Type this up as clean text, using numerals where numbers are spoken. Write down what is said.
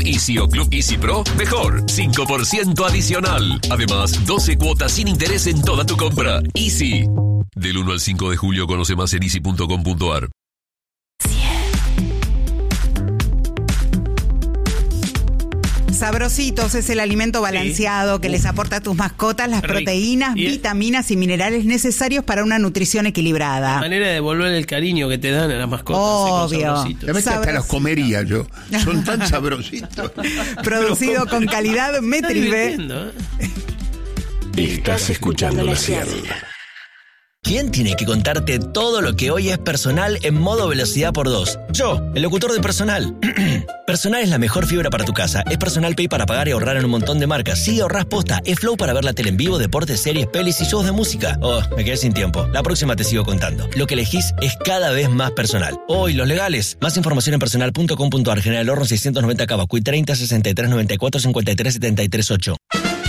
Easy o Club Easy Pro, mejor, 5% adicional. Además, 12 cuotas sin interés en toda tu compra. Easy. Del 1 al 5 de julio conoce más en easy.com.ar. Sabrositos es el alimento balanceado que les aporta a tus mascotas las proteínas, vitaminas y minerales necesarios para una nutrición equilibrada. La manera de devolver el cariño que te dan a las mascotas. Obvio. La verdad hasta los comería yo. Son tan sabrositos. Producido con calidad Metribe. Estás escuchando La Sierra. ¿Quién tiene que contarte todo lo que hoy es Personal en modo velocidad por 2? Yo, el locutor de Personal. Personal es la mejor fibra para tu casa. Es Personal Pay para pagar y ahorrar en un montón de marcas. Sí, ahorrás posta. Es Flow para ver la tele en vivo, deportes, series, pelis y shows de música. Oh, me quedé sin tiempo. La próxima te sigo contando. Lo que elegís es cada vez más personal. Hoy, los legales. Más información en personal.com.ar. General Horno 690 Cava. Cuy 30 63 94 53 73 8.